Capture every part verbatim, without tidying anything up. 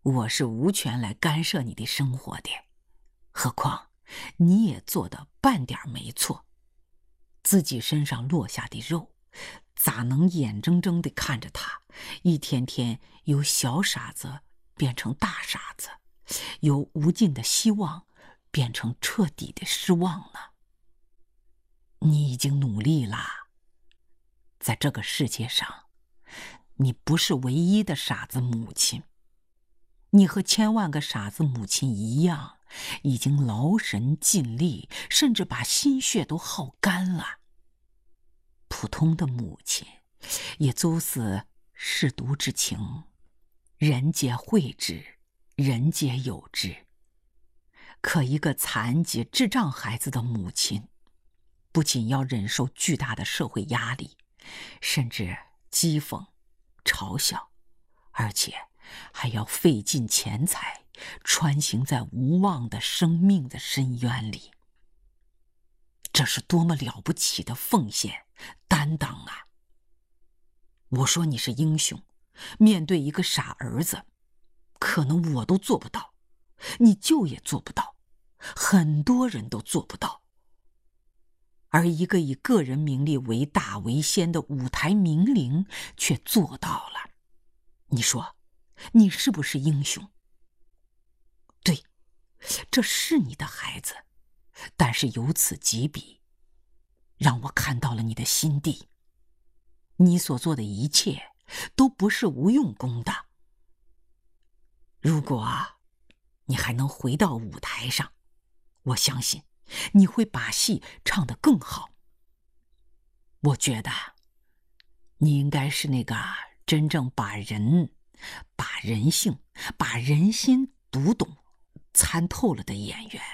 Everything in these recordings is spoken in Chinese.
我是无权来干涉你的生活的。何况你也做的半点没错，自己身上落下的肉，咋能眼睁睁地看着他一天天由小傻子变成大傻子，由无尽的希望变成彻底的失望呢？你已经努力啦，在这个世界上，你不是唯一的傻子母亲，你和千万个傻子母亲一样，已经劳神尽力，甚至把心血都耗干了。普通的母亲也邹死舐犊之情，人皆会之，人皆有之。可一个残疾智障孩子的母亲，不仅要忍受巨大的社会压力，甚至讥讽、嘲笑，而且还要费尽钱财穿行在无望的生命的深渊里。这是多么了不起的奉献担当啊！我说你是英雄，面对一个傻儿子，可能我都做不到，你舅也做不到，很多人都做不到。而一个以个人名利为大为先的舞台名伶却做到了。你说你是不是英雄？对，这是你的孩子，但是由此及彼，让我看到了你的心地。你所做的一切都不是无用功的。如果你还能回到舞台上，我相信你会把戏唱得更好。我觉得你应该是那个真正把人、把人性、把人心读懂、参透了的演员。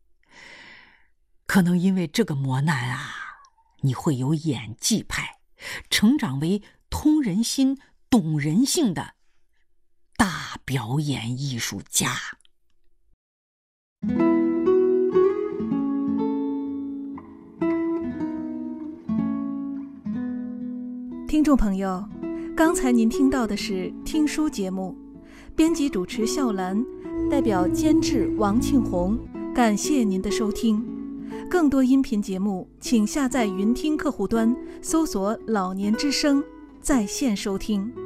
可能因为这个磨难啊，你会有演技派，成长为通人心、懂人性的大表演艺术家。 听众朋友，刚才您听到的是听书节目，编辑主持笑兰，代表监制王庆红，感谢您的收听。更多音频节目，请下载云听客户端，搜索“老年之声”在线收听。